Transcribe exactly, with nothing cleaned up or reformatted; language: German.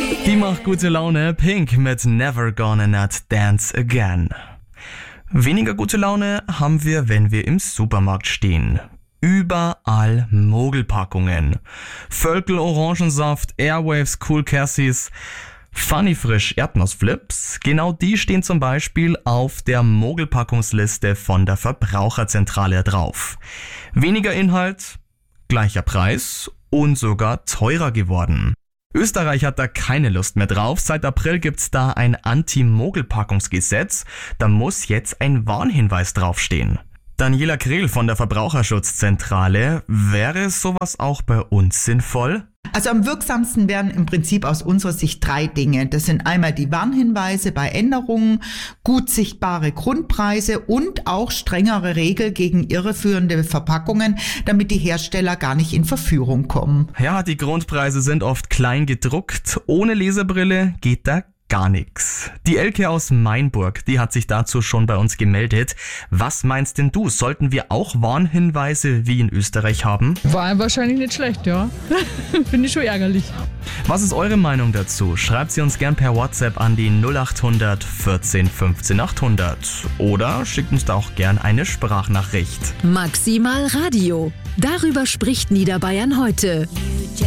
Die macht gute Laune, Pink mit Never Gonna Not Dance Again. Weniger gute Laune haben wir, wenn wir im Supermarkt stehen. Überall Mogelpackungen. Völkel Orangensaft, Airwaves Cool Cassies, Funny Frisch Erdnussflips. Genau die stehen zum Beispiel auf der Mogelpackungsliste von der Verbraucherzentrale drauf. Weniger Inhalt, gleicher Preis und sogar teurer geworden. Österreich hat da keine Lust mehr drauf. Seit April gibt's da ein Anti-Mogelpackungsgesetz. Da muss jetzt ein Warnhinweis draufstehen. Daniela Krehl von der Verbraucherschutzzentrale. Wäre sowas auch bei uns sinnvoll? Also am wirksamsten wären im Prinzip aus unserer Sicht drei Dinge. Das sind einmal die Warnhinweise bei Änderungen, gut sichtbare Grundpreise und auch strengere Regeln gegen irreführende Verpackungen, damit die Hersteller gar nicht in Verführung kommen. Ja, die Grundpreise sind oft klein gedruckt. Ohne Lesebrille geht da gar nichts. Die Elke aus Mainburg, die hat sich dazu schon bei uns gemeldet. Was meinst denn du? Sollten wir auch Warnhinweise wie in Österreich haben? War wahrscheinlich nicht schlecht, ja. Finde ich schon ärgerlich. Was ist eure Meinung dazu? Schreibt sie uns gern per WhatsApp an die null acht hundert vierzehn fünfzehn achthundert oder schickt uns da auch gern eine Sprachnachricht. Maximal Radio. Darüber spricht Niederbayern heute.